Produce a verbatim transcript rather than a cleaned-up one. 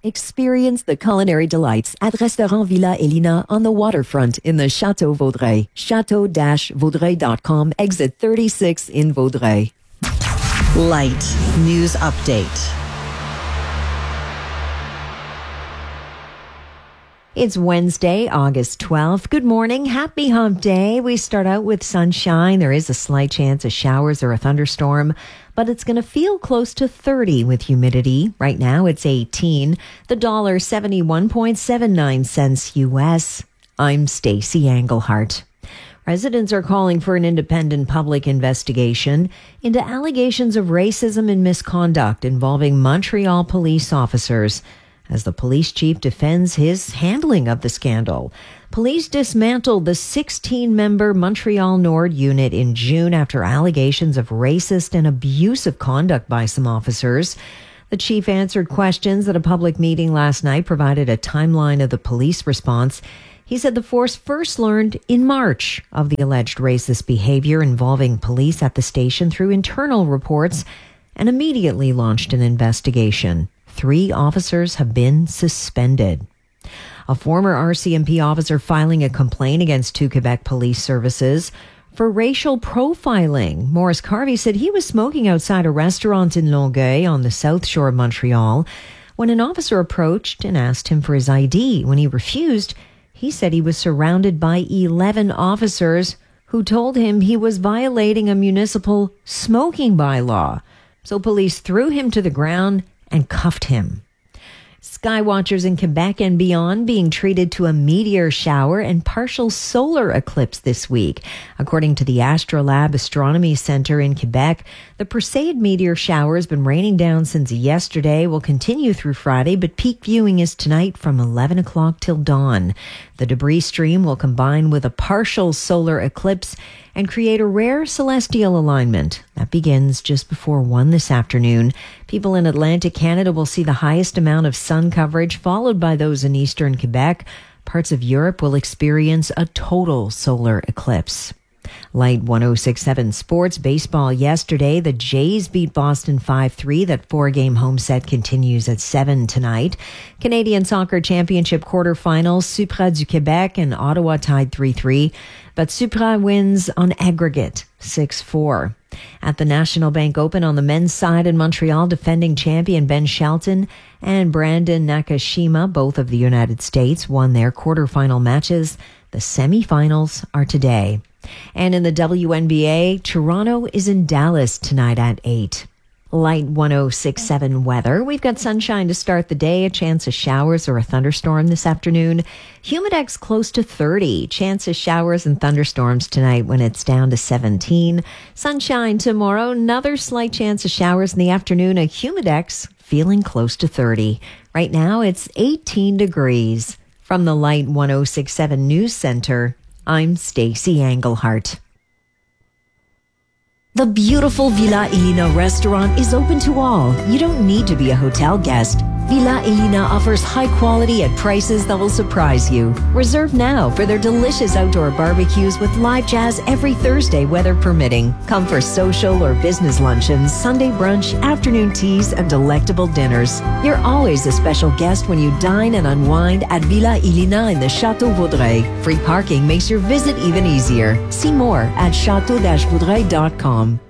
Experience the culinary delights at Restaurant Villa Elina on the waterfront in the Chateau Vaudreuil. chateau dash vaudreuil dot com, exit thirty-six in Vaudreuil. Light News Update. It's Wednesday, August twelfth. Good morning. Happy hump day. We start out with sunshine. There is a slight chance of showers or a thunderstorm, but it's going to feel close to thirty with humidity. Right now it's eighteen. The dollar seventy-one point seven nine cents U S. I'm Stacey Englehart. Residents are calling for an independent public investigation into allegations of racism and misconduct involving Montreal police officers, as the police chief defends his handling of the scandal. Police dismantled the sixteen-member Montreal Nord unit in June after allegations of racist and abusive conduct by some officers. The chief answered questions at a public meeting last night, provided a timeline of the police response. He said the force first learned in March of the alleged racist behavior involving police at the station through internal reports and immediately launched an investigation. Three officers have been suspended. A former R C M P officer filing a complaint against two Quebec police services for racial profiling. Maurice Carvey said he was smoking outside a restaurant in Longueuil on the south shore of Montreal when an officer approached and asked him for his I D. When he refused, he said he was surrounded by eleven officers who told him he was violating a municipal smoking bylaw. So police threw him to the ground and cuffed him. Skywatchers in Quebec and beyond being treated to a meteor shower and partial solar eclipse this week. According to the Astrolab Astronomy Center in Quebec, the Perseid meteor shower has been raining down since yesterday, will continue through Friday, but peak viewing is tonight from eleven o'clock till dawn. The debris stream will combine with a partial solar eclipse and create a rare celestial alignment. That begins just before one this afternoon. People in Atlantic Canada will see the highest amount of sun coverage, followed by those in eastern Quebec. Parts of Europe will experience a total solar eclipse. Light one oh six point seven Sports. Baseball yesterday. The Jays beat Boston five three. That four-game home set continues at seven tonight. Canadian Soccer Championship quarterfinals. Supra du Québec and Ottawa tied three three. But Supra wins on aggregate six four. At the National Bank Open on the men's side in Montreal, defending champion Ben Shelton and Brandon Nakashima, both of the United States, won their quarterfinal matches. The semifinals are today. And in the W N B A, Toronto is in Dallas tonight at eight. Light one oh six point seven weather. We've got sunshine to start the day, a chance of showers or a thunderstorm this afternoon. Humidex close to thirty. Chance of showers and thunderstorms tonight when it's down to seventeen. Sunshine tomorrow, another slight chance of showers in the afternoon. A Humidex feeling close to thirty. Right now it's eighteen degrees. From the Light one oh six point seven News Center, I'm Stacey Englehart. The beautiful Villa Elina restaurant is open to all. You don't need to be a hotel guest. Villa Elina offers high quality at prices that will surprise you. Reserve now for their delicious outdoor barbecues with live jazz every Thursday, weather permitting. Come for social or business luncheons, Sunday brunch, afternoon teas, and delectable dinners. You're always a special guest when you dine and unwind at Villa Elina in the Chateau Vaudreuil. Free parking makes your visit even easier. See more at chateau dash vaudreuil dot com.